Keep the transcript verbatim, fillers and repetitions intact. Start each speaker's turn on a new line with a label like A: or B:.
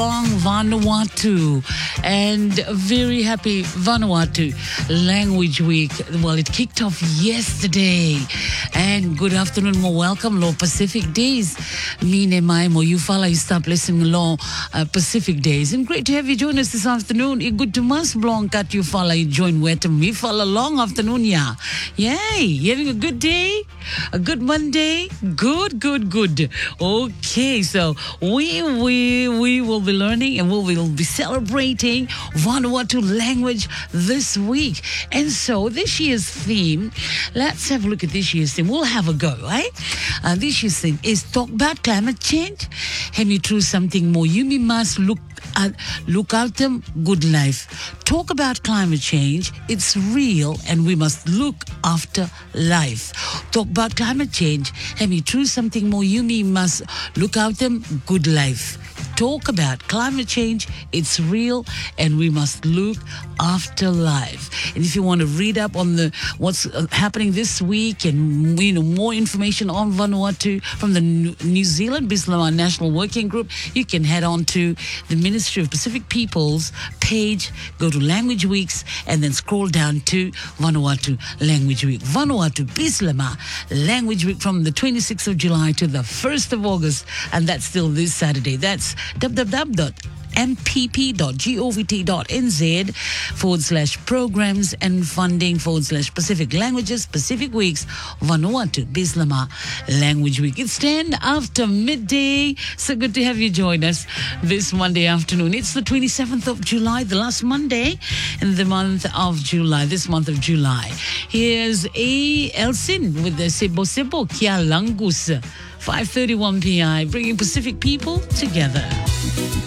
A: Blong, Vanuatu. And a very happy Vanuatu Language Week. Well, it kicked off yesterday. And good afternoon, more welcome, Law Pacific Days. Mine mai mo you follow you start listening Law uh, Pacific Days. And great to have you join us this afternoon. I good to mas Blong kat you follow you join wetem. We follow long afternoon, yeah. Yay, you having a good day? A good Monday? Good, good, good. Okay, so we we we will be learning and we will be celebrating Vanuatu language this week. And so this year's theme, let's have a look at this year's theme. We'll have a go, right? Uh, this year's theme is talk about climate change. Have you through something more? You must look at look out them good life. Talk about climate change. It's real and we must look after life. Talk about climate change. Have you through something more? You must look out them good life. Talk about climate change. It's real and we must look after life. And if you want to read up on the what's happening this week and you know more information on Vanuatu from the New Zealand Bislama National Working Group, you can head on to the Ministry of Pacific Peoples page, go to Language Weeks, and then scroll down to Vanuatu Language Week. Vanuatu Bislama Language Week from the twenty-sixth of July to the first of August, and that's still this Saturday. That's w w w dot m p p dot govt dot n z forward slash programs and funding forward slash Pacific Languages, Pacific Weeks, Vanuatu Bislama Language Week. It's ten after midday. So good to have you join us this Monday afternoon. It's the twenty-seventh of July, the last Monday in the month of July, this month of July. Here's A. Elsin with the Sebo Sebo Kia Langus. five thirty-one p m, bringing Pacific people together.